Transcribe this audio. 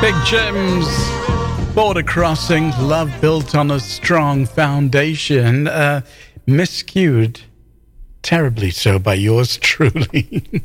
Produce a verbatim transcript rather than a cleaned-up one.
Big Gems, Border Crossing, Love Built on a Strong Foundation, uh, miscued, terribly so by yours truly.